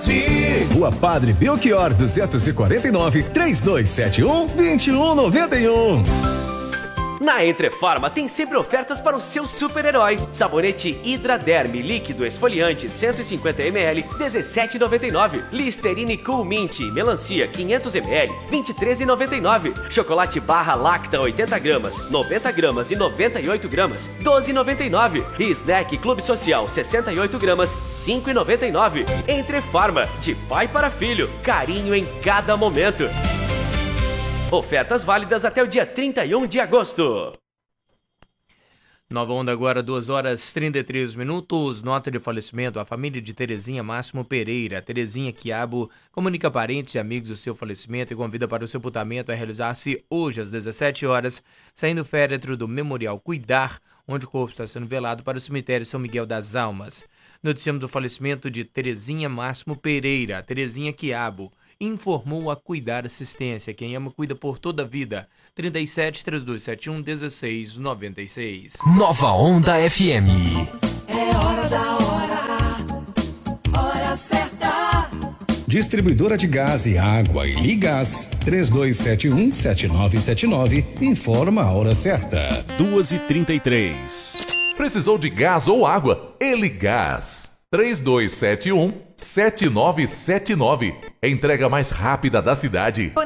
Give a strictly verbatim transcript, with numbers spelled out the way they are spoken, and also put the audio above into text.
ti. Rua Padre Belchior duzentos e quarenta e nove, trinta e dois setenta e um, vinte e um noventa e um. Na Entrefarma tem sempre ofertas para o seu super-herói. Sabonete Hidraderme líquido esfoliante cento e cinquenta mililitros, dezessete reais e noventa e nove centavos. Listerine Cool Mint melancia quinhentos mililitros, vinte e três reais e noventa e nove centavos. Chocolate Barra Lacta oitenta gramas, noventa gramas e noventa e oito gramas, doze reais e noventa e nove centavos. E Snack Clube Social sessenta e oito gramas, cinco reais e noventa e nove centavos. Entrefarma, de pai para filho, carinho em cada momento. Ofertas válidas até o dia trinta e um de agosto. Nova Onda agora, duas horas e trinta e três minutos. Nota de falecimento. A família de Terezinha Máximo Pereira, Terezinha Quiabo, comunica a parentes e amigos do seu falecimento e convida para o sepultamento a realizar-se hoje às dezessete horas, saindo o féretro do Memorial Cuidar, onde o corpo está sendo velado, para o cemitério São Miguel das Almas. Noticiamos o falecimento de Terezinha Máximo Pereira, Terezinha Quiabo. Informou a Cuidar Assistência. Quem ama, cuida por toda a vida. trinta e sete, trinta e dois setenta e um, dezesseis noventa e seis. Nova Onda F M. É hora da hora. Hora certa. Distribuidora de gás e água e Ligás. três dois sete um, sete nove sete nove. Informa a hora certa. duas e trinta e três. Precisou de gás ou água? Ele Gás. três dois sete um, sete nove sete nove. Entrega mais rápida da cidade.